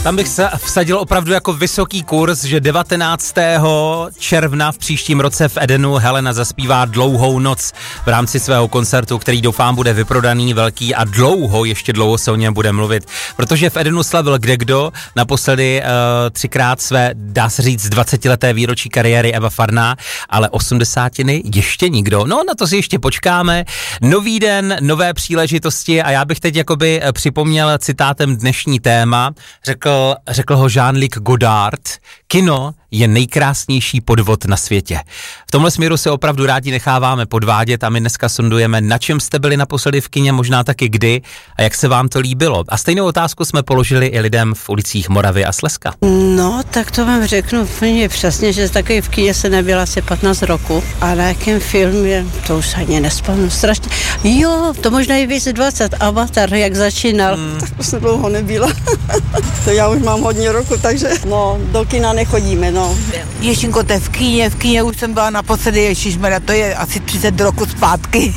Tam bych se vsadil opravdu jako vysoký kurz, že 19. června v příštím roce v Edenu Helena zaspívá Dlouhou noc v rámci svého koncertu, který doufám bude vyprodaný, velký a ještě dlouho se o něm bude mluvit, protože v Edenu slavil kdekdo, naposledy 3krát své, dá se říct, 20leté výročí kariéry Eva Farná, ale 80 ještě nikdo. No, na to si ještě počkáme. Nový den, nové příležitosti a já bych teď jakoby připomněl citátem dnešní téma, řekl ho Jean-Luc Godard, kino je nejkrásnější podvod na světě. V tomhle směru se opravdu rádi necháváme podvádět a my dneska sondujeme, na čem jste byli naposledy v kině, možná taky kdy a jak se vám to líbilo. A stejnou otázku jsme položili i lidem v ulicích Moravy a Slezska. No, tak to vám řeknu úplně přesně, že taky v kině se nebyla asi 15 roku. A na jakém filmě, to už ani nespomenu strašně. Jo, to možná i víc 20, Avatar, jak začínal. Tak to se dlouho nebyla. To já už mám hodně roku, takže no, do kina nechodíme, no. Ješinko, to je v kině už jsem byla naposledy, ježišmarja, to je asi 30 roku zpátky.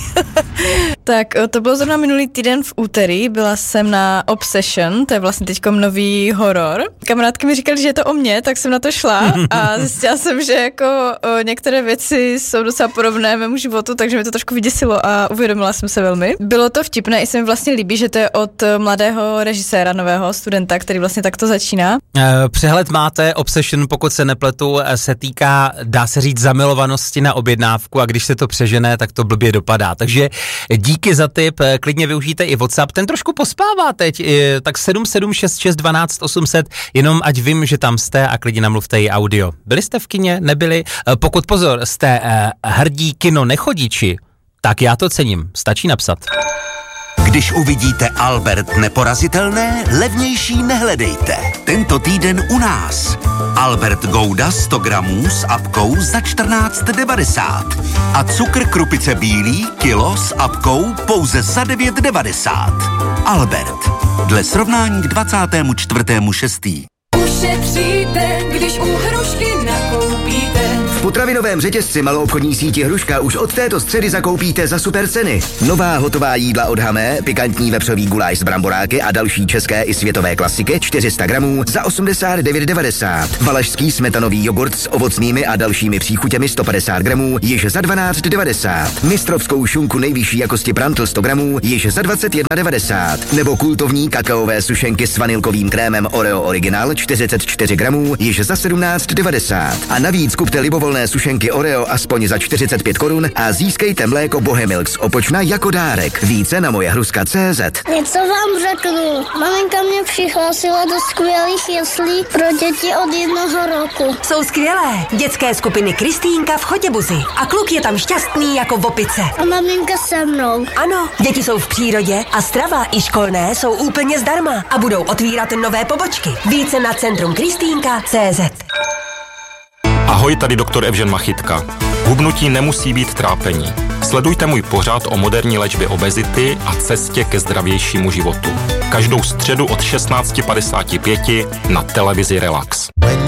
Tak to bylo zrovna minulý týden v úterý, byla jsem na Obsession, to je vlastně teďkom nový horor. Kamarádky mi říkali, že je to o mně, tak jsem na to šla a zjistila jsem, že jako některé věci jsou docela podobné mému životu, takže mi to trošku vyděsilo a uvědomila jsem se velmi. Bylo to vtipné, i se mi vlastně líbí, že to je od mladého režiséra, nového studenta, který vlastně takto začíná. Přehled máte, Obsession, pokud se nepletu, se týká, dá se říct, zamilovanosti na objednávku a když se to přežene, tak to blbě dopadá. Takže díky za tip, klidně využijte i WhatsApp, ten trošku pospává teď, tak 7766 12 800, jenom ať vím, že tam jste a klidně namluvte i audio. Byli jste v kině, nebyli? Pokud pozor, jste hrdí kino nechodíči, tak já to cením, stačí napsat. Když uvidíte Albert neporazitelné, levnější nehledejte. Tento týden u nás. Albert Gouda 100 gramů s apkou za 14,90. A cukr krupice bílý kilo s apkou pouze za 9,90. Albert. Dle srovnání k 24.6. Ušetříte, když u Hrušky nakoupíte. V potravinovém řetězci maloobchodní síti Hruška už od této středy zakoupíte za super ceny. Nová hotová jídla od Hamé, pikantní vepřový guláš s bramboráky a další české i světové klasiky 400 gramů za 89,90. Valašský smetanový jogurt s ovocnými a dalšími příchutěmi 150 gramů již za 12,90. Mistrovskou šunku nejvyšší jakosti Prantl 100 gramů již za 21,90. Nebo kultovní kakaové sušenky s vanilkovým krémem Oreo Original 44 gramů již za 17,90. A navíc kupte libovolné sušenky Oreo aspoň za 45 korun a získejte mléko Bohemilk z Opočna jako dárek. Více na mojehruska.cz. Něco vám řeknu. Maminka mě přihlásila do skvělých jeslí pro děti od 1 roku. Jsou skvělé. Dětské skupiny Kristýnka v Chotěbuzi. A kluk je tam šťastný jako v opice. A maminka se mnou. Ano, děti jsou v přírodě a strava i školné jsou úplně zdarma a budou otvírat nové pobočky. Více na centrumkristýnka.cz. Ahoj, tady doktor Evžen Machytka. Hubnutí nemusí být trápení. Sledujte můj pořad o moderní léčbě obezity a cestě ke zdravějšímu životu. Každou středu od 16:55 na televizi Relax.